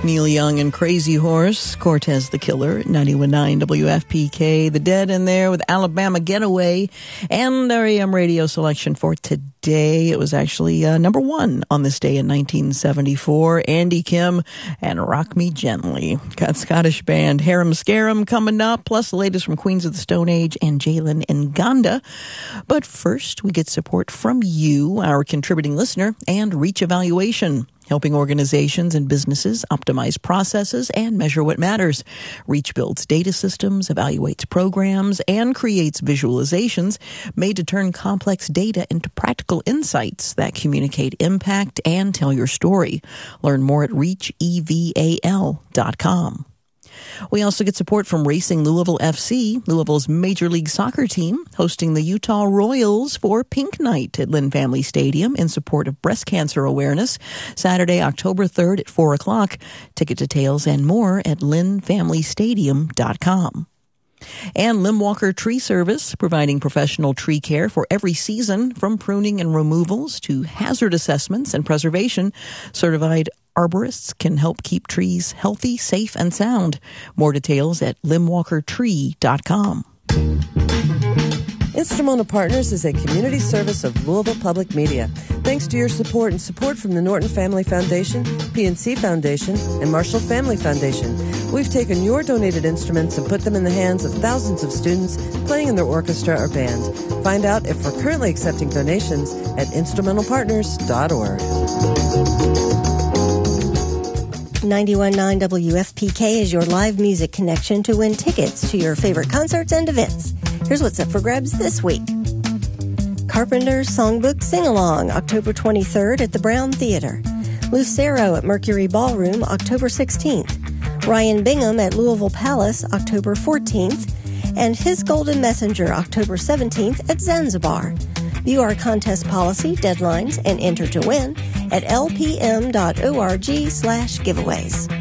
Neil Young and Crazy Horse, Cortez the Killer, 91.9 WFPK, The Dead in there with Alabama Getaway, and our AM radio selection for today. It was actually number one on this day in 1974, Andy Kim and Rock Me Gently. Got Scottish band Harum Scarum coming up, plus the latest from Queens of the Stone Age and Jalen Nganda. But first, we get support from you, our contributing listener, and Reach Evaluation, helping organizations and businesses optimize processes and measure what matters. Reach builds data systems, evaluates programs, and creates visualizations made to turn complex data into practical insights that communicate impact and tell your story. Learn more at reacheval.com. We also get support from Racing Louisville FC, Louisville's Major League Soccer team, hosting the Utah Royals for Pink Night at Lynn Family Stadium in support of breast cancer awareness, Saturday, October 3rd at 4 o'clock. Ticket details and more at lynnfamilystadium.com. And Limwalker Tree Service, providing professional tree care for every season, from pruning and removals to hazard assessments and preservation. Certified arborists can help keep trees healthy, safe, and sound. More details at limwalkertree.com. Instrumental Partners is a community service of Louisville Public Media. Thanks to your support and support from the Norton Family Foundation, PNC Foundation, and Marshall Family Foundation, we've taken your donated instruments and put them in the hands of thousands of students playing in their orchestra or band. Find out if we're currently accepting donations at instrumentalpartners.org. 91.9 WFPK is your live music connection to win tickets to your favorite concerts and events. Here's what's up for grabs this week. Carpenter's Songbook Sing-Along, October 23rd at the Brown Theater. Lucero at Mercury Ballroom, October 16th. Ryan Bingham at Louisville Palace, October 14th. And His Golden Messenger, October 17th at Zanzibar. View our contest policy, deadlines, and enter to win at lpm.org/giveaways.